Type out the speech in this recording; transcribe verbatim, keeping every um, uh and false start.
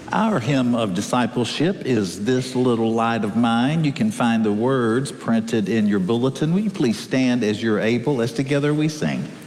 Our hymn of discipleship is This Little Light of Mine. You can find the words printed in your bulletin. Will you please stand as you're able as together we sing?